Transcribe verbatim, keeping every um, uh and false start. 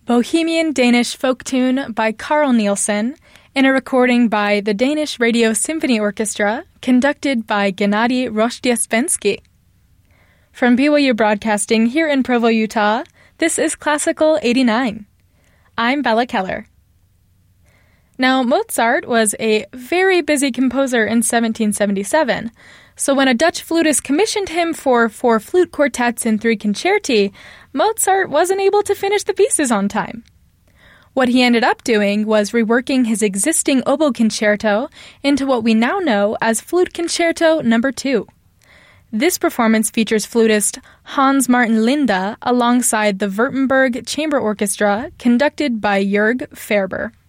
Bohemian Danish Folk Tune by Carl Nielsen, in a recording by the Danish Radio Symphony Orchestra, conducted by Gennady Rozhdestvensky. From B Y U Broadcasting here in Provo, Utah, this is Classical eighty-nine. I'm Bella Keller. Now, Mozart was a very busy composer in seventeen seventy-seven, so when a Dutch flutist commissioned him for four flute quartets and three concerti, Mozart wasn't able to finish the pieces on time. What he ended up doing was reworking his existing oboe concerto into what we now know as Flute Concerto Number two. This performance features flutist Hans Martin Linde alongside the Württemberg Chamber Orchestra, conducted by Jörg Ferber.